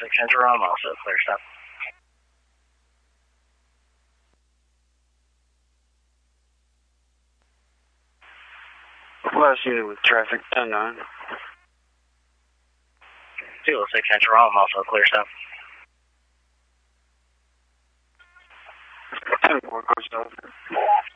Jerome, also clear stop. Last unit with traffic, 10-9. 206 Jerome, also clear stop. 10-4, close stop.